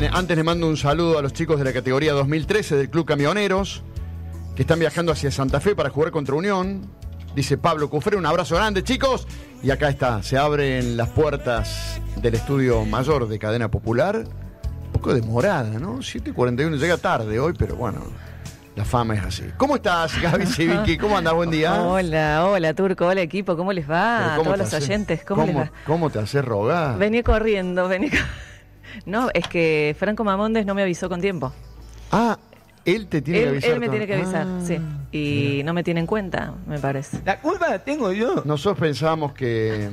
Antes le mando un saludo a los chicos de la categoría 2013 del Club Camioneros, que están viajando hacia Santa Fe para jugar contra Unión. Dice Pablo Cufré, un abrazo grande, chicos. Y acá está, se abren las puertas del estudio mayor de Cadena Popular. Un poco demorada, ¿no? 7:41, llega tarde hoy, pero bueno, la fama es así. ¿Cómo estás, Gaby Sivicki? ¿Cómo andás? Buen día. Hola, Turco, hola, equipo, ¿cómo les va? A todos los oyentes, ¿cómo les va? ¿Cómo te haces rogar? Vení corriendo, No, es que Franco Mamondes no me avisó con tiempo. Ah, él te tiene que avisar. Él me tiene que avisar, sí. Y no me tiene en cuenta, me parece. La culpa la tengo yo. Nosotros pensábamos que...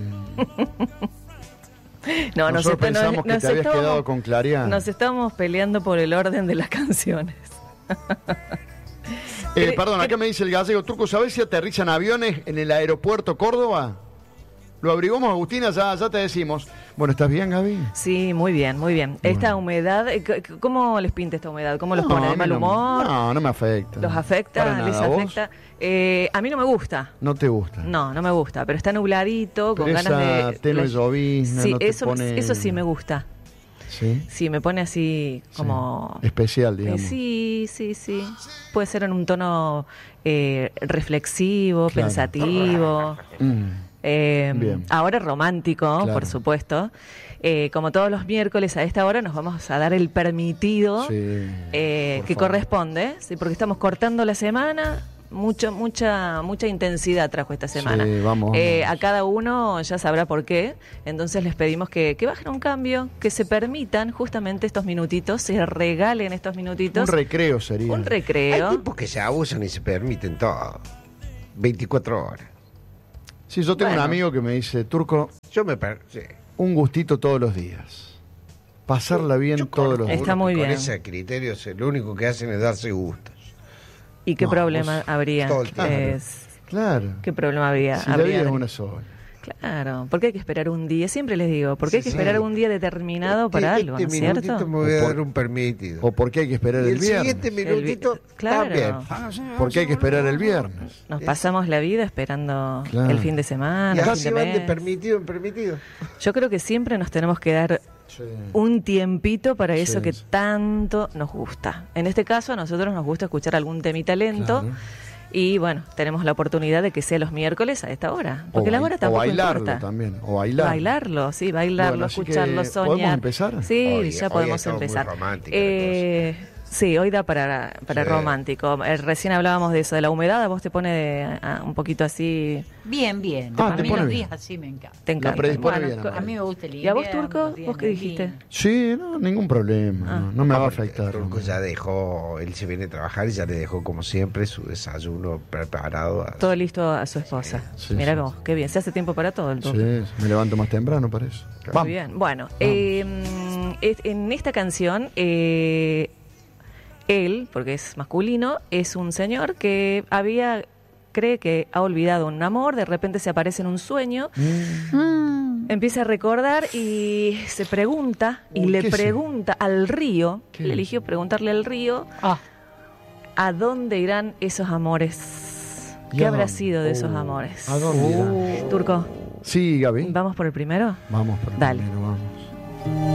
Nosotros pensamos que te habías quedado con Clariana. Nos estábamos peleando por el orden de las canciones. Perdón, acá me dice el gallego, Turco, ¿sabés si aterrizan aviones en el aeropuerto Córdoba? Lo averiguamos, Agustina, ya te decimos. Bueno, ¿estás bien, Gaby? Sí, muy bien, muy bien. Esta humedad, ¿cómo les pinta esta humedad? ¿Cómo los pone? ¿De mal humor? No me afecta. ¿Los afecta? Para nada. ¿Les afecta? A mí no me gusta. ¿No te gusta? No me gusta, pero está nubladito, pero con ganas de... tenue llovizna, sí, no te pone... eso sí me gusta. ¿Sí? Sí, me pone así como... Sí. Especial, digamos. Sí. Puede ser en un tono reflexivo, claro. Pensativo. Ahora romántico, claro. Por supuesto. Como todos los miércoles a esta hora nos vamos a dar el permitido que corresponde, ¿sí? Porque estamos cortando la semana. Mucha intensidad trajo esta semana. Sí, vamos. A cada uno ya sabrá por qué. Entonces les pedimos que bajen un cambio, que se permitan justamente estos minutitos, se regalen estos minutitos. Un recreo sería. Un recreo. Hay tipos que se abusan y se permiten todo. 24 horas. Sí, yo tengo un amigo que me dice, Turco, sí. Un gustito todos los días. Pasarla bien todos los días. Está muy bien. Con ese criterio, lo único que hacen es darse gustos. ¿Y qué problema habría? Todo el tiempo. Claro. ¿Qué problema habría? Si la vida es una sola. Claro, ¿por qué hay que esperar un día? Siempre les digo, ¿por qué hay que esperar un día determinado para algo, ¿no es cierto? Me voy a dar un permitido. ¿O por qué hay que esperar el viernes? El siguiente minutito claro. también. ¿Por qué hay que esperar el viernes? Nos pasamos la vida esperando el fin de semana. Y así van de permitido en permitido. Yo creo que siempre nos tenemos que dar un tiempito para eso que tanto nos gusta. En este caso a nosotros nos gusta escuchar algún temita lento. Claro. Y bueno, tenemos la oportunidad de que sea los miércoles a esta hora. Porque la hora tampoco bailarlo importa. También. O bailarlo. Bailarlo, sí, bailarlo, bueno, escucharlo, soñar. ¿Podemos empezar? Sí, ya podemos empezar. Sí, hoy da para romántico. Recién hablábamos de eso, de la humedad. ¿A vos te pone un poquito así? Bien. Ah, a mí los días así me encanta. Te encanta. A mí me gusta el invierno. ¿Y a vos, Turco? ¿Vos qué dijiste? Sí, no, ningún problema. No me va a afectar. Turco ya dejó, él se viene a trabajar y ya le dejó como siempre su desayuno preparado. Todo listo a su esposa. Sí, Mirá vos, qué bien. Se hace tiempo para todo el Turco. Sí, me levanto más temprano para eso. Muy bien. Bueno, en esta canción... él, porque es masculino, es un señor que cree que ha olvidado un amor, de repente se aparece en un sueño, empieza a recordar y se pregunta, al río, le eligió preguntarle al río, ¿a dónde irán esos amores? ¿Qué habrá sido de esos amores? ¿A dónde irán? Turco. Sí, Gaby. ¿Vamos por el primero? Vamos por el primero, vamos.